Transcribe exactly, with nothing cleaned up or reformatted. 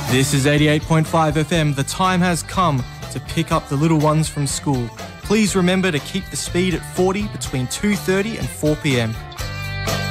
This is eighty-eight point five F M. The time has come to pick up the little ones from school. Please remember to keep the speed at forty between two thirty and four p m.